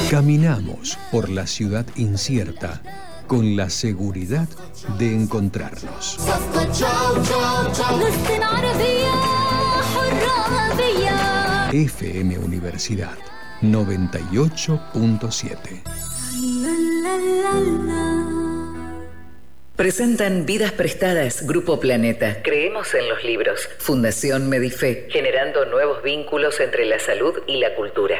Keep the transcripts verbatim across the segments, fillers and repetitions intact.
Caminamos por la ciudad incierta con la seguridad de encontrarnos. F M Universidad noventa y ocho punto siete. Presentan Vidas Prestadas, Grupo Planeta. Creemos en los libros. Fundación Medife, generando nuevos vínculos entre la salud y la cultura.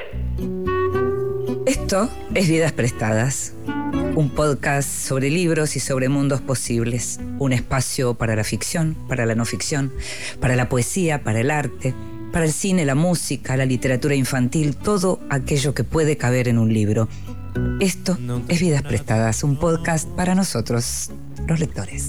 Esto es Vidas Prestadas, un podcast sobre libros y sobre mundos posibles. Un espacio para la ficción, para la no ficción, para la poesía, para el arte, para el cine, la música, la literatura infantil, todo aquello que puede caber en un libro. Esto es Vidas Prestadas, un podcast para nosotros, los lectores.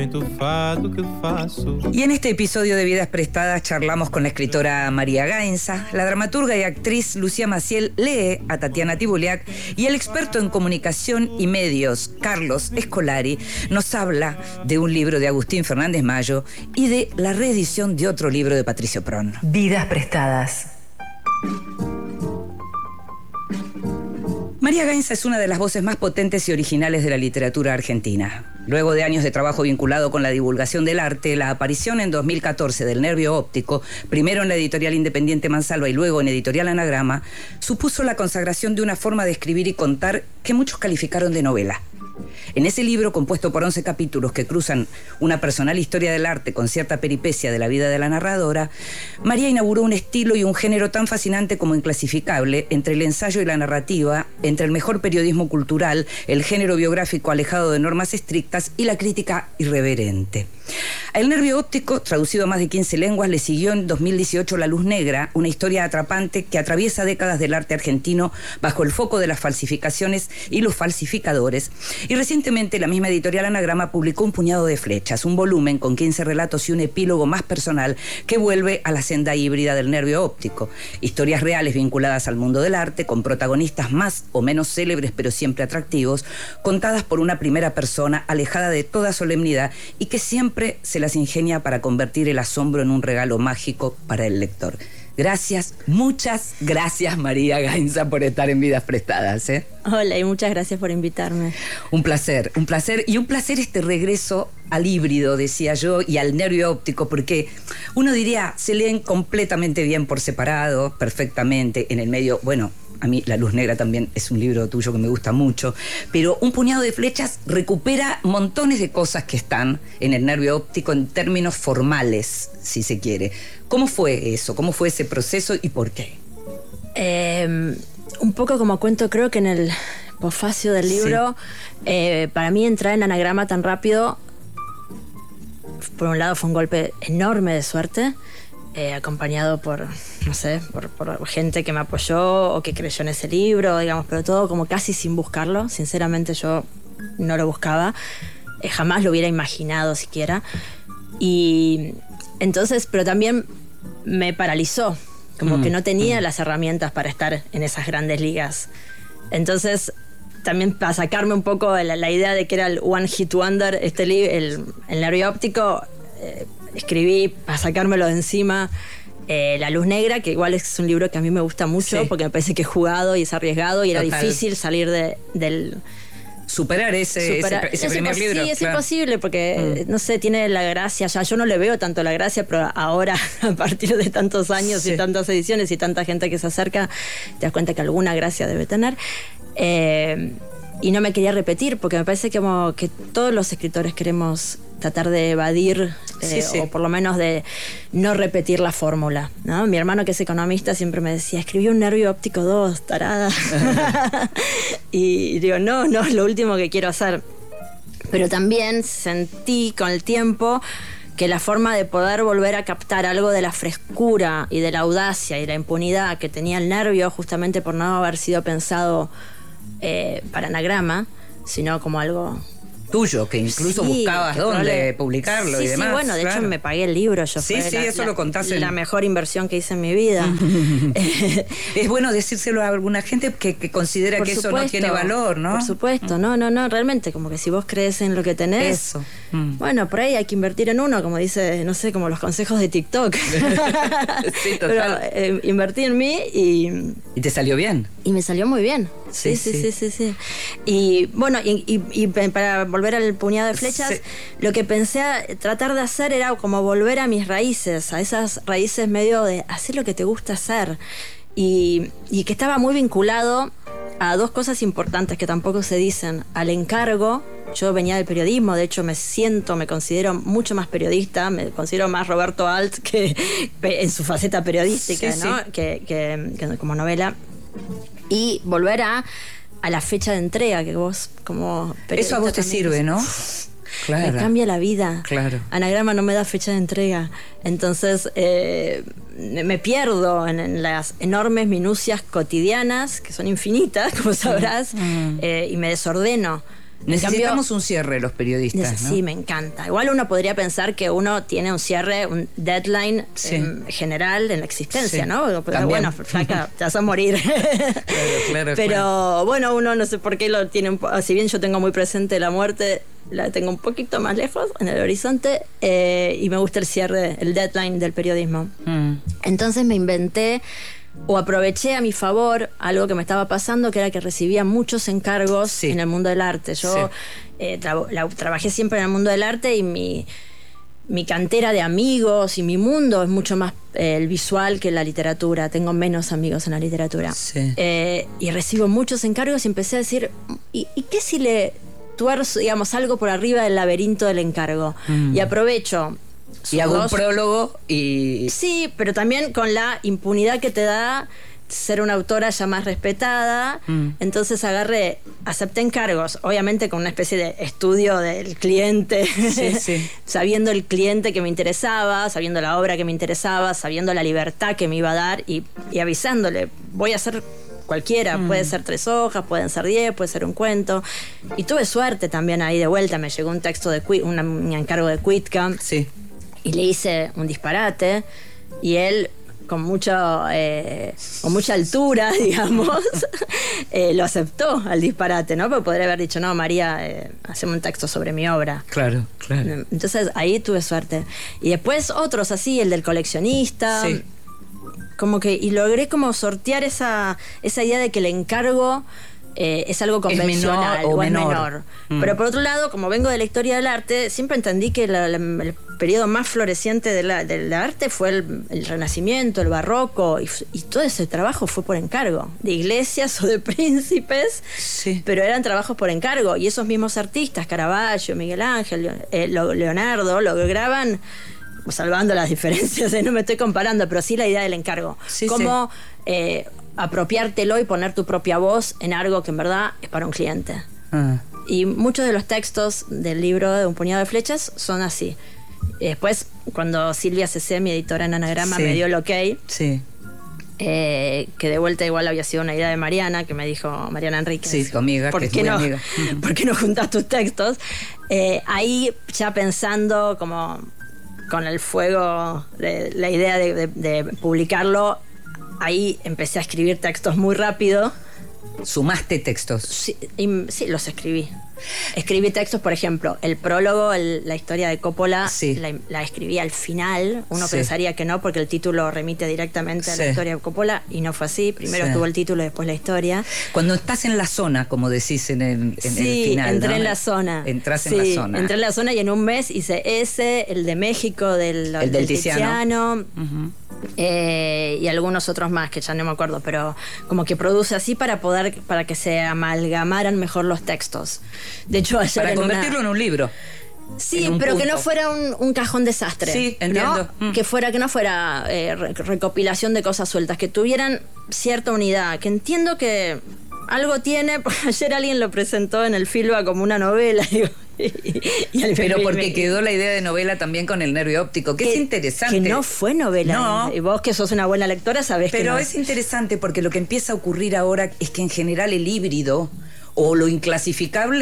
Y en este episodio de Vidas Prestadas charlamos con la escritora María Gainza, la dramaturga y actriz Lucía Maciel lee a Tatiana Tibuliak y el experto en comunicación y medios, Carlos Escolari, nos habla de un libro de Agustín Fernández Mayo y de la reedición de otro libro de Patricio Prón. Vidas Prestadas. María Gainza es una de las voces más potentes y originales de la literatura argentina. Luego de años de trabajo vinculado con la divulgación del arte, la aparición en dos mil catorce del Nervio Óptico, primero en la editorial independiente Mansalva y luego en editorial Anagrama, supuso la consagración de una forma de escribir y contar que muchos calificaron de novela. En ese libro, compuesto por once capítulos que cruzan una personal historia del arte con cierta peripecia de la vida de la narradora, María inauguró un estilo y un género tan fascinante como inclasificable entre el ensayo y la narrativa, entre el mejor periodismo cultural, el género biográfico alejado de normas estrictas y la crítica irreverente. A El Nervio Óptico, traducido a más de quince lenguas, le siguió en dos mil dieciocho La Luz Negra, una historia atrapante que atraviesa décadas del arte argentino bajo el foco de las falsificaciones y los falsificadores. Y recientemente la misma editorial Anagrama publicó Un puñado de flechas, un volumen con quince relatos y un epílogo más personal que vuelve a la senda híbrida del Nervio Óptico. Historias reales vinculadas al mundo del arte, con protagonistas más o menos célebres pero siempre atractivos, contadas por una primera persona alejada de toda solemnidad y que siempre se las ingenia para convertir el asombro en un regalo mágico para el lector. Gracias, muchas gracias María Gainza por estar en Vidas Prestadas, ¿eh? Hola y muchas gracias por invitarme. Un placer, un placer y un placer este regreso al híbrido, decía yo, y al Nervio Óptico, porque uno diría, se leen completamente bien por separado, perfectamente, en el medio, bueno, a mí La Luz Negra también es un libro tuyo que me gusta mucho, pero Un puñado de flechas recupera montones de cosas que están en el Nervio Óptico en términos formales, si se quiere. ¿Cómo fue eso? ¿Cómo fue ese proceso y por qué? Eh, un poco como cuento, creo que en el posfacio del libro, sí. eh, para mí entrar en Anagrama tan rápido, por un lado fue un golpe enorme de suerte, Eh, acompañado por, no sé, por, por gente que me apoyó o que creyó en ese libro, digamos, pero todo como casi sin buscarlo. Sinceramente yo no lo buscaba, eh, jamás lo hubiera imaginado siquiera. Y entonces, pero también me paralizó, como mm, que no tenía mm. las herramientas para estar en esas grandes ligas. Entonces, también para sacarme un poco la, la idea de que era el One Hit Wonder, este libro, el, el Nervio Óptico, eh, escribí para sacármelo de encima eh, La Luz Negra, que igual es un libro que a mí me gusta mucho, sí. porque me parece que es jugado y es arriesgado y era Total. difícil salir de, del... Superar ese, Superar, ese, ese es primer libro. Sí, es claro. imposible porque, mm. no sé, tiene la gracia, ya yo no le veo tanto la gracia, pero ahora, a partir de tantos años sí. y tantas ediciones y tanta gente que se acerca, te das cuenta que alguna gracia debe tener. Eh, y no me quería repetir, porque me parece que, como que todos los escritores queremos tratar de evadir, eh, sí, sí. o por lo menos de no repetir la fórmula, ¿no? Mi hermano, que es economista, siempre me decía, escribí Un Nervio Óptico dos, tarada. Y digo, no, no, es lo último que quiero hacer. Pero también sentí con el tiempo que la forma de poder volver a captar algo de la frescura y de la audacia y la impunidad que tenía el Nervio, justamente por no haber sido pensado eh, para Anagrama, sino como algo tuyo, que incluso sí, buscabas dónde publicarlo sí, y demás. Sí, bueno, de claro. hecho me pagué el libro. Yo sí, fue sí, la, eso la, lo contaste. La en... mejor inversión que hice en mi vida. Es bueno decírselo a alguna gente que, que considera por que supuesto, eso no tiene valor, ¿no? Por supuesto, no, no, no, realmente, como que si vos crees en lo que tenés, eso. Mm. Bueno, por ahí hay que invertir en uno, como dice, no sé, como los consejos de TikTok. Sí, total. Pero eh, invertí en mí y... ¿Y te salió bien? Y me salió muy bien. Sí, sí, sí, sí, sí, sí. Y bueno, y, y, y para volver al puñado de flechas, sí. Lo que pensé a tratar de hacer era como volver a mis raíces, a esas raíces medio de hacer lo que te gusta hacer. Y, y que estaba muy vinculado a dos cosas importantes que tampoco se dicen. Al encargo. Yo venía del periodismo, de hecho me siento, me considero mucho más periodista, me considero más Roberto Alt que en su faceta periodística, sí, ¿no? Sí. Que, que, que como novela. Y volver a, a la fecha de entrega, que vos como periodista. Eso a vos te sirve, ¿no? Claro. Me cambia la vida. Claro. Anagrama no me da fecha de entrega. Entonces eh, me pierdo en, en las enormes minucias cotidianas, que son infinitas, como sabrás, mm. eh, y me desordeno. Necesitamos cambio, un cierre los periodistas, ¿no? Sí, me encanta. Igual uno podría pensar que uno tiene un cierre, un deadline sí. eh, general en la existencia, sí. ¿no? Pero también. Bueno, flaca, te vas a morir. Claro, claro, Pero claro. Bueno, uno no sé por qué lo tiene un poco. Si bien yo tengo muy presente la muerte, la tengo un poquito más lejos, en el horizonte, eh, y me gusta el cierre, el deadline del periodismo. Mm. Entonces me inventé o aproveché a mi favor algo que me estaba pasando, que era que recibía muchos encargos sí. en el mundo del arte. Yo sí. eh, tra- la, trabajé siempre en el mundo del arte y mi, mi cantera de amigos y mi mundo es mucho más eh, el visual que la literatura. Tengo menos amigos en la literatura. Sí. Eh, y recibo muchos encargos y empecé a decir, ¿y, y qué si le tuerzo, digamos, algo por arriba del laberinto del encargo? Mm. Y aprovecho... Y hago un prólogo y... Sí, pero también con la impunidad que te da ser una autora ya más respetada. Mm. Entonces agarré, acepté encargos, obviamente con una especie de estudio del cliente, sí, sí. sabiendo el cliente que me interesaba, sabiendo la obra que me interesaba, sabiendo la libertad que me iba a dar y, y avisándole, voy a hacer cualquiera, mm. puede ser tres hojas, pueden ser diez, puede ser un cuento. Y tuve suerte también ahí de vuelta, me llegó un texto de un, un encargo de Cuitca. Sí. Y le hice un disparate y él, con, mucho, eh, con mucha altura, digamos, eh, lo aceptó al disparate, ¿no? Porque podría haber dicho, no, María, eh, hacemos un texto sobre mi obra. Claro, claro. Entonces ahí tuve suerte. Y después otros así, el del coleccionista. Sí. Como que, y logré como sortear esa, esa idea de que el encargo... Eh, es algo convencional es menor o, o menor. es menor. Mm. Pero por otro lado, como vengo de la historia del arte, siempre entendí que la, la, el periodo más floreciente de la, del arte fue el, el Renacimiento, el Barroco, y, y todo ese trabajo fue por encargo, de iglesias o de príncipes, sí. pero eran trabajos por encargo. Y esos mismos artistas, Caravaggio, Miguel Ángel, eh, Leonardo, lograban, salvando las diferencias, eh, no me estoy comparando, pero sí la idea del encargo. Sí, como... sí. Eh, apropiártelo y poner tu propia voz en algo que en verdad es para un cliente. Ah. Y muchos de los textos del libro de Un puñado de flechas son así. Y después, cuando Silvia C C, mi editora en Anagrama, sí. me dio el ok, sí. eh, que de vuelta igual había sido una idea de Mariana, que me dijo, Mariana Enríquez, sí, conmigo, ¿por, que qué es no, amiga. ¿por qué no juntas tus textos? Eh, ahí ya pensando como con el fuego, de, la idea de, de, de publicarlo, ahí empecé a escribir textos muy rápido. ¿Sumaste textos? Sí, y, sí, los escribí. Escribí textos, por ejemplo, el prólogo, el, la historia de Coppola, sí. la, la escribí al final. Uno sí. pensaría que no, porque el título remite directamente a sí. la historia de Coppola, y no fue así. Primero sí. estuvo el título y después la historia. Cuando estás en la zona, como decís en el, en sí, el final, entré ¿no? en la zona. Entrás sí, en la zona. entré en la zona y en un mes hice ese, el de México, del, el del, del Tiziano. Tiziano. Uh-huh. Eh, y algunos otros más que ya no me acuerdo, pero como que produce así para poder, para que se amalgamaran mejor los textos. De hecho, ayer para en convertirlo una... en un libro. Sí, pero punto. Que no fuera un, un cajón desastre. Sí, entiendo. ¿No? Mm. Que fuera, que no fuera eh, recopilación de cosas sueltas, que tuvieran cierta unidad, que entiendo que algo tiene, porque ayer alguien lo presentó en el Filba como una novela, digo. Y, y pero porque me, quedó la idea de novela también con el nervio óptico, que, que es interesante. Que no fue novela. No. Y vos, que sos una buena lectora, sabés pero que no. Pero es interesante porque lo que empieza a ocurrir ahora es que en general el híbrido o lo inclasificable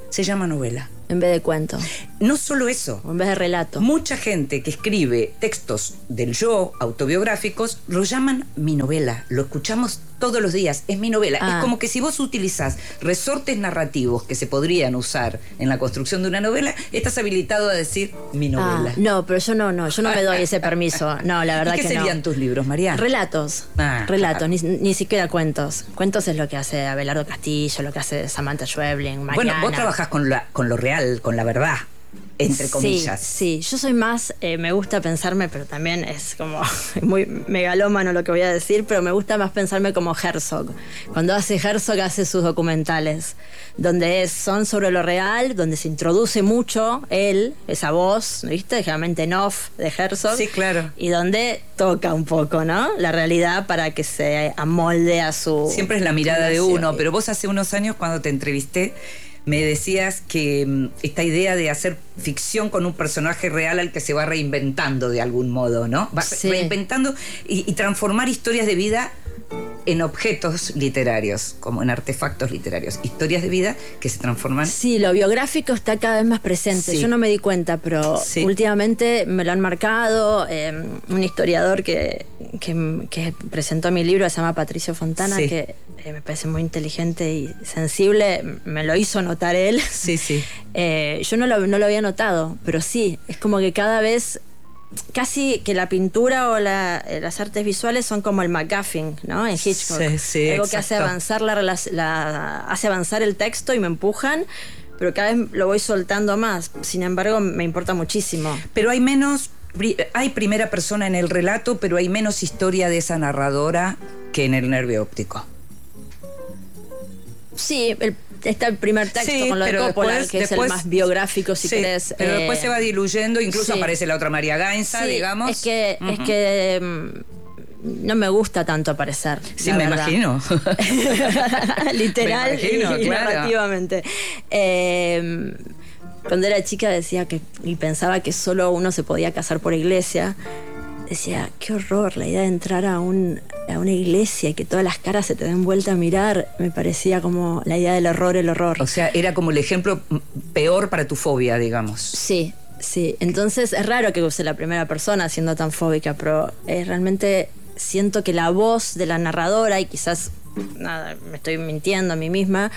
se llama novela. En vez de cuento. No solo eso. En vez de relato. Mucha gente que escribe textos del yo, autobiográficos, lo llaman mi novela. Lo escuchamos todos los días. Es mi novela. Ah. Es como que si vos utilizás resortes narrativos que se podrían usar en la construcción de una novela, estás habilitado a decir mi novela. Ah, no, pero yo no, no. Yo no me doy ese permiso. No, la verdad ¿Y qué que no. serían tus libros, María? Relatos. Ah, Relatos, claro. ni, ni siquiera cuentos. Cuentos es lo que hace Abelardo Castillo, lo que hace Samantha Schweblin, Mariana. Bueno, vos trabajás con, la, con lo real, con la verdad, entre comillas. Sí, sí. Yo soy más, eh, me gusta pensarme, pero también es como muy megalómano lo que voy a decir, pero me gusta más pensarme como Herzog. Cuando hace Herzog, hace sus documentales, donde es, son sobre lo real, donde se introduce mucho él, esa voz, ¿viste? Generalmente en off de Herzog. Sí, claro. Y donde toca un poco, ¿no? La realidad para que se amolde a su... Siempre es la mirada de fundación. uno, pero vos hace unos años cuando te entrevisté me decías que mm, esta idea de hacer ficción con un personaje real al que se va reinventando de algún modo, ¿no? Va Sí. reinventando y, y transformar historias de vida en objetos literarios, como en artefactos literarios. Historias de vida que se transforman. Sí, lo biográfico está cada vez más presente. Sí. Yo no me di cuenta, pero Sí. últimamente me lo han marcado. Eh, un historiador que, que, que presentó mi libro se llama Patricio Fontana, Sí. que eh, me parece muy inteligente y sensible. Me lo hizo notar él. Sí, sí. Eh, yo no lo, no lo había notado, pero sí, es como que cada vez... Casi que la pintura o la, eh, las artes visuales son como el MacGuffin, ¿no? En Hitchcock. Sí, sí, Algo que hace exacto. avanzar la, relac- la hace avanzar el texto y me empujan, pero cada vez lo voy soltando más. Sin embargo, me importa muchísimo. Pero hay menos, pri- hay primera persona en el relato, pero hay menos historia de esa narradora que en el nervio óptico. Sí, el, está el primer texto Sí, con lo de pero Coppola, después- que después- es el más biográfico, si Sí, querés. pero eh, después se va diluyendo, incluso sí. aparece la otra María Gainza, sí, digamos. Es que, es Ujú. que mm, no me gusta tanto aparecer. Sí, la me verdad. imagino. Literal Me imagino, y, y claro. narrativamente. Eh, cuando era chica decía que y pensaba que solo uno se podía casar por iglesia. Decía, qué horror, la idea de entrar a, un, a una iglesia y que todas las caras se te den vuelta a mirar, me parecía como la idea del horror, el horror. O sea, era como el ejemplo peor para tu fobia, digamos. Sí, sí. Entonces es raro que use la primera persona siendo tan fóbica, pero eh, realmente siento que la voz de la narradora, y quizás, nada, me estoy mintiendo a mí misma,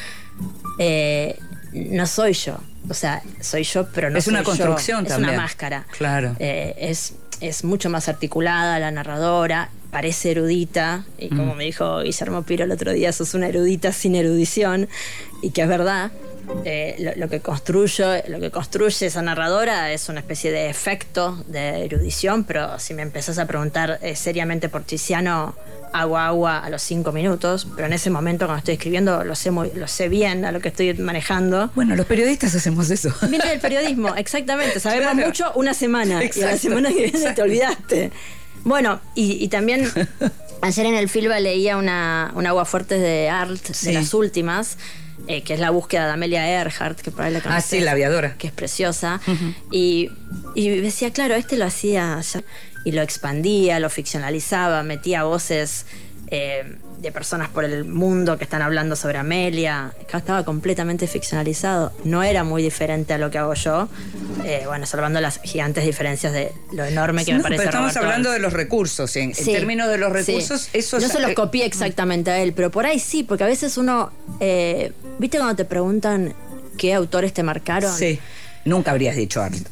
eh, no soy yo. O sea, soy yo, pero no Es soy una yo. construcción Es también. una máscara. Claro. Eh, es, es mucho más articulada la narradora, parece erudita, y como me dijo Guillermo Piro el otro día, sos una erudita sin erudición, y que es verdad. Eh, lo, lo que construyo, lo que construye esa narradora es una especie de efecto de erudición, pero si me empezás a preguntar eh, seriamente por Tiziano, hago agua a los cinco minutos, pero en ese momento cuando estoy escribiendo lo sé muy, lo sé bien a lo que estoy manejando. Bueno, los periodistas hacemos eso. Viene del periodismo, exactamente. Sabemos Claro. mucho una semana, y a la Exacto, semana que viene exacto. te olvidaste. Bueno, y, y también ayer en el Filba leía una, una Aguafuertes de Art, Sí. de las últimas, eh, que es la búsqueda de Amelia Earhart, que por ahí la Ah, conocés, sí, la aviadora. que es preciosa. y, y decía, claro, este lo hacía ya, y lo expandía, lo ficcionalizaba, metía voces eh, de personas por el mundo que están hablando sobre Amelia. Estaba completamente ficcionalizado. No era muy diferente a lo que hago yo. Eh, bueno, salvando las gigantes diferencias de lo enorme que No, me parece pero estamos Roberto hablando Alves. de los recursos. En, en Sí, términos de los sí. recursos, eso No es- se los eh, copié exactamente a él, pero por ahí sí, porque a veces uno. Eh, ¿Viste cuando te preguntan qué autores te marcaron? Sí. Nunca habrías dicho Art.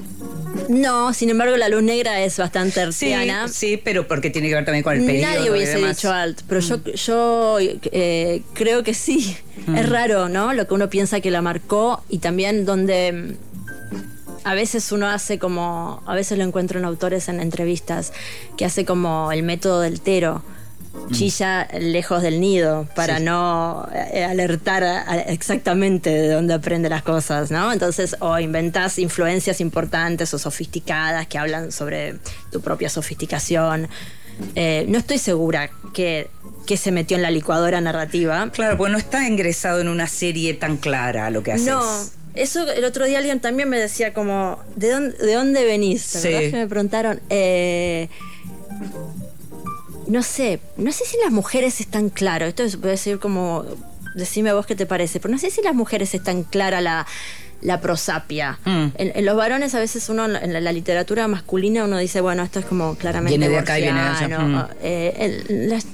No, sin embargo, La Luz Negra es bastante Sí, artiana. sí, pero porque tiene que ver también con el periodo. Nadie y hubiese demás. dicho Alt, pero yo, yo eh, creo que sí. Es raro, ¿no? Lo que uno piensa que la marcó y también donde mm, a veces uno hace como, a veces lo encuentro en autores en entrevistas, que hace como el método del tero. Chilla lejos del nido para Sí. no eh, alertar a- a exactamente de dónde aprende las cosas, ¿no? Entonces, o inventás influencias importantes o sofisticadas que hablan sobre tu propia sofisticación. Eh, no estoy segura que, que se metió en la licuadora narrativa. Claro, pues no está ingresado en una serie tan clara lo que haces. No, eso el otro día alguien también me decía como, ¿de dónde, de dónde venís? ¿Te Sí. acordás que me preguntaron? Eh, no sé, no sé si en las mujeres es tan claro. Esto es- puede ser como decime vos qué te parece, pero no sé si las mujeres es tan clara la, la prosapia. Mm. En, en los varones a veces uno, en la, la literatura masculina uno dice, bueno, esto es como claramente viene de acá y viene de allá. Mm. Eh, el, las,